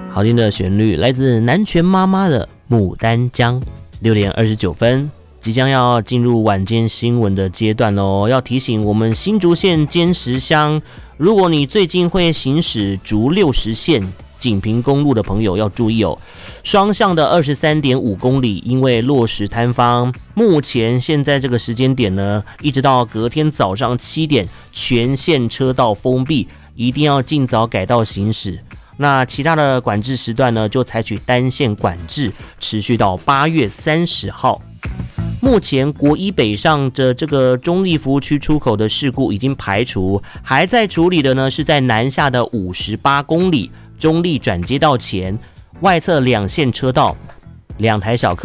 好听的旋律来自南拳妈妈的《牡丹江》。6点29分，即将要进入晚间新闻的阶段哦。要提醒我们新竹县尖石乡，如果你最近会行驶竹60线锦屏公路的朋友要注意哦，双向的23.5公里，因为落石坍方，目前现在这个时间点呢，一直到隔天早上7点，全线车道封闭，一定要尽早改道行驶。那其他的管制时段呢，就采取单线管制，持续到8月30号。目前国一北上的这个中立服务区出口的事故已经排除，还在处理的呢是在南下的58公里中立转接道前外侧2线车道，2台小客